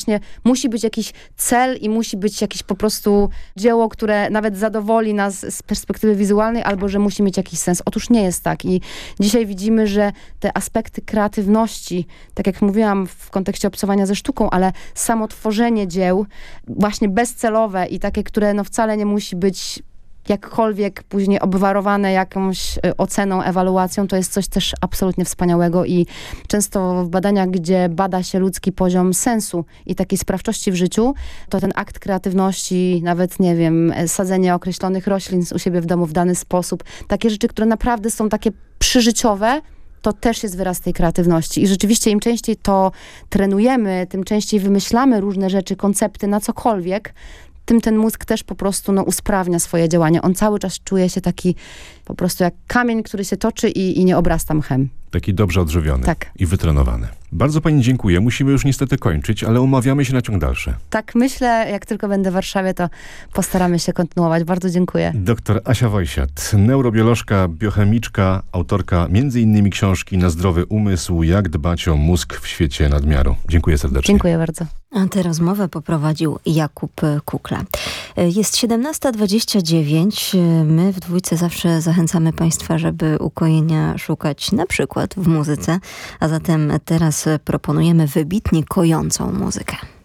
koniecznie musi być jakiś cel i musi być jakieś po prostu dzieło, które nawet zadowoli nas z perspektywy wizualnej, albo że musi mieć jakiś sens. Otóż nie jest tak. I dzisiaj widzimy, że te aspekty kreatywności, tak jak mówiłam w kontekście obcowania ze sztuką, ale samo tworzenie dzieł, właśnie bezcelowe i takie, które no wcale nie musi być jakkolwiek później obwarowane jakąś oceną, ewaluacją, to jest coś też absolutnie wspaniałego i często w badaniach, gdzie bada się ludzki poziom sensu i takiej sprawczości w życiu, to ten akt kreatywności, nawet, nie wiem, sadzenie określonych roślin u siebie w domu w dany sposób, takie rzeczy, które naprawdę są takie przyżyciowe, to też jest wyraz tej kreatywności. I rzeczywiście im częściej to trenujemy, tym częściej wymyślamy różne rzeczy, koncepty na cokolwiek, tym ten mózg też po prostu usprawnia swoje działania. On cały czas czuje się taki po prostu jak kamień, który się toczy i nie obrasta mchem. Taki dobrze odżywiony tak. I wytrenowany. Bardzo pani dziękuję. Musimy już niestety kończyć, ale umawiamy się na ciąg dalszy. Tak, myślę, jak tylko będę w Warszawie, to postaramy się kontynuować. Bardzo dziękuję. Dr Asia Wojsiat, neurobiolożka, biochemiczka, autorka m.in. książki Na zdrowy umysł, jak dbać o mózg w świecie nadmiaru. Dziękuję serdecznie. Dziękuję bardzo. A tę rozmowę poprowadził Jakub Kukla. Jest 17:29. My w Dwójce zawsze zachęcamy Państwa, żeby ukojenia szukać na przykład w muzyce, a zatem teraz proponujemy wybitnie kojącą muzykę.